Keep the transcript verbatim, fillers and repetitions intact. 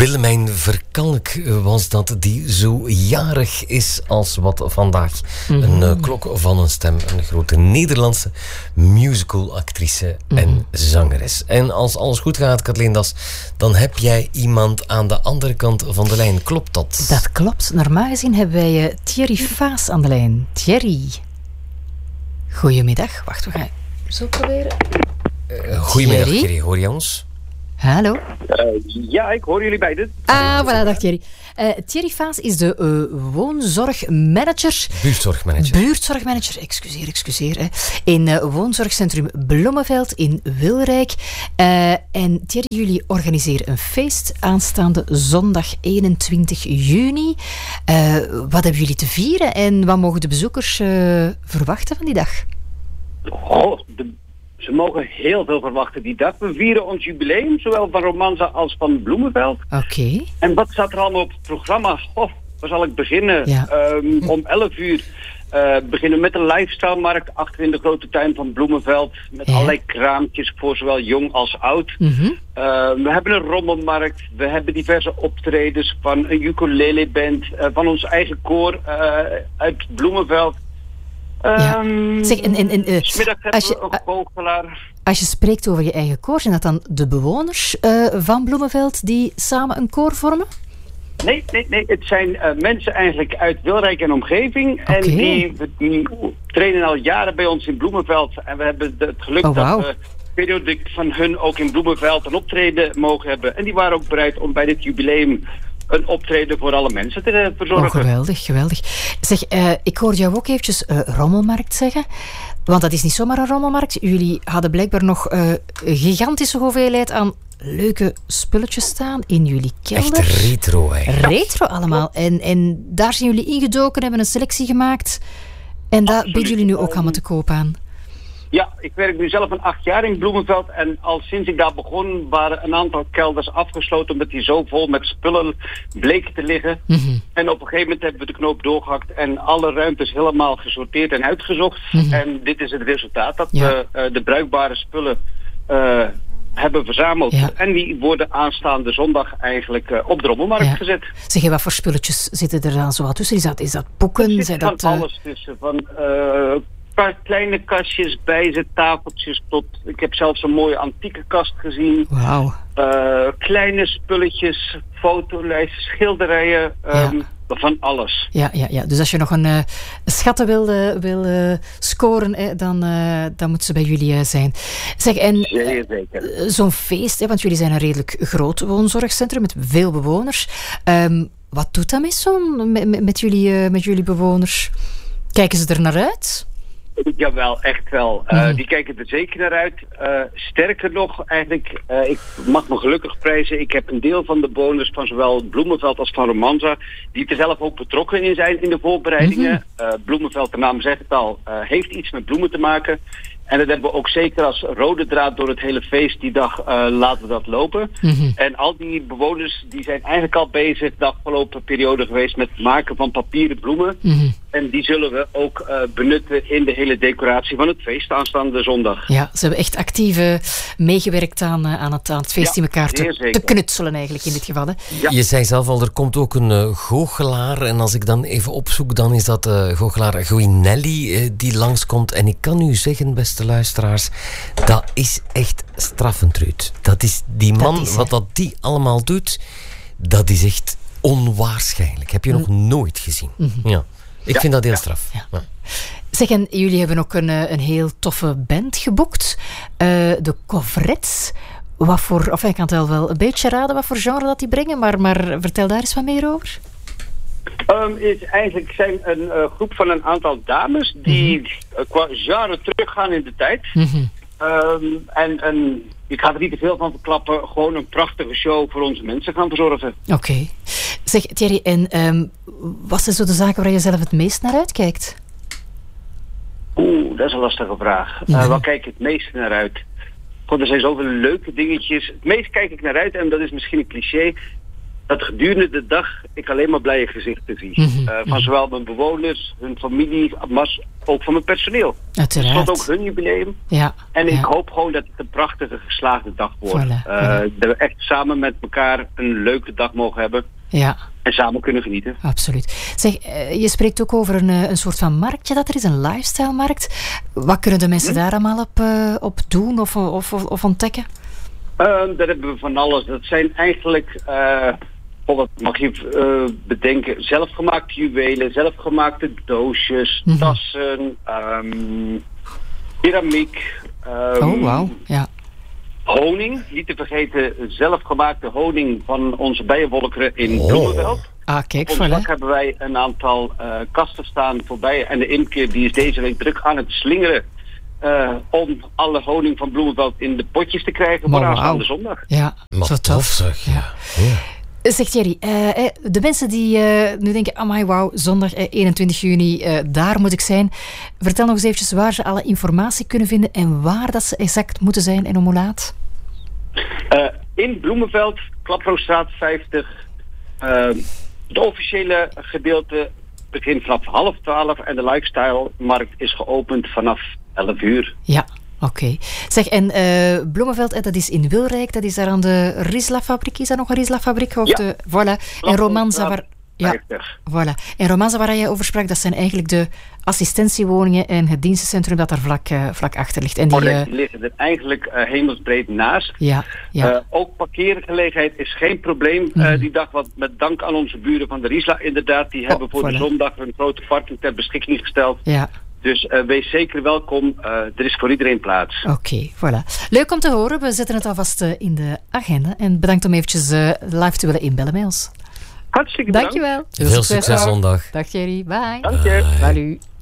Willemijn Verkalk was dat, die zo jarig is als wat vandaag. Mm-hmm. Een uh, klok van een stem, een grote Nederlandse musicalactrice mm-hmm. en zangeres. En als alles goed gaat, Kathleen Das, dan heb jij iemand aan de andere kant van de lijn. Klopt dat? Dat klopt. Normaal gezien hebben wij uh, Thierry Faas aan de lijn. Thierry. Goedemiddag. Wacht, we gaan zo proberen. Uh, goedemiddag, Thierry. Thierry. Hoor je ons? Hallo. Uh, ja, ik hoor jullie beiden. Ah, voilà, dag Thierry. Uh, Thierry Faas is de uh, woonzorgmanager. Buurtzorgmanager. Buurtzorgmanager, excuseer, excuseer. Hè, in uh, woonzorgcentrum Bloemenveld in Wilrijk. Uh, en Thierry, jullie organiseren een feest aanstaande zondag eenentwintig juni. Uh, wat hebben jullie te vieren en wat mogen de bezoekers uh, verwachten van die dag? Oh, de... Ze mogen heel veel verwachten die dag. We vieren ons jubileum, zowel van Romanza als van Bloemenveld. Oké. Okay. En wat staat er allemaal op het programma? Oh, waar zal ik beginnen? Ja. Um, om elf uur uh, beginnen met de lifestyle-markt achter in de grote tuin van Bloemenveld. Met ja. allerlei kraampjes voor zowel jong als oud. Mm-hmm. Uh, we hebben een rommelmarkt. We hebben diverse optredens van een ukulele-band. Uh, van ons eigen koor uh, uit Bloemenveld. Ja. Um, zeg, en, en, en, uh, smiddag hebben als je, we een goochelaar. Als je spreekt over je eigen koor, zijn dat dan de bewoners uh, van Bloemenveld die samen een koor vormen? Nee, nee, nee. Het zijn uh, mensen eigenlijk uit Wilrijk en omgeving. Okay. En die, die trainen al jaren bij ons in Bloemenveld. En we hebben het geluk oh, wow. dat we periodiek van hun ook in Bloemenveld een optreden mogen hebben. En die waren ook bereid om bij dit jubileum een optreden voor alle mensen te verzorgen. Oh, geweldig, geweldig. Zeg, uh, ik hoorde jou ook eventjes uh, rommelmarkt zeggen. Want dat is niet zomaar een rommelmarkt. Jullie hadden blijkbaar nog uh, een gigantische hoeveelheid aan leuke spulletjes staan in jullie kelder. Echt retro, hè? Retro allemaal. En, en daar zijn jullie ingedoken, hebben een selectie gemaakt. En dat bieden jullie nu ook allemaal te koop aan. Ja, ik werk nu zelf een acht jaar in Bloemenveld en al sinds ik daar begon waren een aantal kelders afgesloten omdat die zo vol met spullen bleken te liggen. Mm-hmm. En op een gegeven moment hebben we de knoop doorgehakt en alle ruimtes helemaal gesorteerd en uitgezocht. Mm-hmm. En dit is het resultaat, dat ja. we uh, de bruikbare spullen uh, hebben verzameld. Ja. En die worden aanstaande zondag eigenlijk uh, op de rommelmarkt ja. gezet. Zeg, wat voor spulletjes zitten er dan zo wat tussen? Is dat, is dat boeken? Er zit zijn van dat, uh... alles tussen, van... Uh, een paar kleine kastjes, bijzet, tafeltjes tot... Ik heb zelfs een mooie antieke kast gezien. Wauw. Uh, kleine spulletjes, fotolijsten, schilderijen, um, ja. van alles. Ja, ja, ja, dus als je nog een uh, schatten wil, uh, wil uh, scoren, eh, dan, uh, dan moet ze bij jullie uh, zijn. Zeg, en Zeer zeker. Uh, zo'n feest, hè, want jullie zijn een redelijk groot woonzorgcentrum met veel bewoners. Um, wat doet dat met, zo'n, met, met, jullie, uh, met jullie bewoners? Kijken ze er naar uit? Jawel, echt wel. Uh, mm. Die kijken er zeker naar uit. Uh, sterker nog, eigenlijk, uh, ik mag me gelukkig prijzen. Ik heb een deel van de bewoners van zowel Bloemenveld als van Romanza, die er zelf ook betrokken in zijn in de voorbereidingen. Mm-hmm. Uh, Bloemenveld, de naam zegt het al, uh, heeft iets met bloemen te maken. En dat hebben we ook zeker als rode draad door het hele feest die dag uh, laten we dat lopen. Mm-hmm. En al die bewoners die zijn eigenlijk al bezig de afgelopen periode geweest met het maken van papieren bloemen. Mm-hmm. En die zullen we ook uh, benutten in de hele decoratie van het feest aanstaande zondag. Ja, ze hebben echt actief uh, meegewerkt aan, uh, aan, het, aan het feest ja, in elkaar te, te knutselen eigenlijk in dit geval. Hè? Ja. Je zei zelf al, er komt ook een uh, goochelaar. En als ik dan even opzoek, dan is dat uh, goochelaar Guinelli uh, die langskomt. En ik kan u zeggen, beste luisteraars, dat is echt straffend, Ruud. Dat is die man, is, wat dat die allemaal doet, dat is echt onwaarschijnlijk. Heb je mm. nog nooit gezien. Mm-hmm. Ja. Ik ja, vind dat heel ja. straf. Ja. Ja. Zeg, en jullie hebben ook een, een heel toffe band geboekt. Uh, de Covrets. Wat voor, of ik kan het wel een beetje raden wat voor genre dat die brengen, maar, maar vertel daar eens wat meer over. Um, is eigenlijk zijn een uh, groep van een aantal dames die mm-hmm. uh, qua genre teruggaan in de tijd. Mm-hmm. Um, en, en ik ga er niet te veel van verklappen. Gewoon een prachtige show voor onze mensen gaan verzorgen. Oké. Okay. Zeg, Thierry, en um, wat zijn zo de zaken waar je zelf het meest naar uitkijkt? Oeh, dat is een lastige vraag. Mm-hmm. Uh, waar kijk ik het meest naar uit? God, er zijn zoveel leuke dingetjes. Het meest kijk ik naar uit, en dat is misschien een cliché, dat gedurende de dag ik alleen maar blije gezichten zie. Mm-hmm. Uh, van zowel mijn bewoners, hun familie, maar ook van mijn personeel. Uiteraard. Het is ook hun jubileum. Ja. En ik ja. hoop gewoon dat het een prachtige geslaagde dag wordt. Voilà, uh, voilà. Dat we echt samen met elkaar een leuke dag mogen hebben. Ja. En samen kunnen genieten. Absoluut. Zeg, je spreekt ook over een, een soort van marktje dat er is, een lifestyle-markt. Wat kunnen de mensen hm? daar allemaal op, uh, op doen of, of, of, of ontdekken? Uh, daar hebben we van alles. Dat zijn eigenlijk, uh, wat mag je uh, bedenken, zelfgemaakte juwelen, zelfgemaakte doosjes, mm-hmm. tassen, um, keramiek. Um, oh, wauw. Ja. Honing, niet te vergeten, zelfgemaakte honing van onze bijenvolkeren in oh. Bloemenveld. Ah, kijk, op ons dak hebben wij een aantal uh, kasten staan voor bijen. En de imker die is deze week druk aan het slingeren. Uh, om alle honing van Bloemenveld in de potjes te krijgen voor aanstaande zondag. Ja, maar zo tof. zeg. Ja. Ja. Zeg Thierry, uh, de mensen die uh, nu denken, amai wauw, zondag uh, eenentwintig juni, uh, daar moet ik zijn. Vertel nog eens eventjes waar ze alle informatie kunnen vinden en waar dat ze exact moeten zijn en om hoe laat. Uh, in Bloemenveld, Klaproosstraat vijftig. Uh, het officiële gedeelte begint vanaf half twaalf en de lifestyle-markt is geopend vanaf elf uur. Ja, oké. Okay. Zeg, en uh, Bloemenveld, dat is in Wilrijk, dat is daar aan de Risla-fabriek. Is dat nog een Risla-fabriek? Of ja. de, voilà. En Romanza, waar, ja, voilà. En Romanza, waar jij over sprak, dat zijn eigenlijk de assistentiewoningen en het dienstencentrum dat daar vlak, uh, vlak achter ligt. En die, Correct, die liggen er eigenlijk uh, hemelsbreed naast. Ja, ja. Uh, ook parkeergelegenheid is geen probleem mm. uh, die dag, want met dank aan onze buren van de Risla inderdaad, die oh, hebben voor voilà. de zondag een grote parking ter beschikking gesteld. Ja. Dus uh, wees zeker welkom. Uh, er is voor iedereen plaats. Oké, okay, voilà. Leuk om te horen. We zetten het alvast uh, in de agenda. En bedankt om eventjes uh, live te willen inbellen bij ons. Hartstikke bedankt. Dankjewel. Veel succes, succes zondag. Dag Thierry. Bye. Dank je. Salut.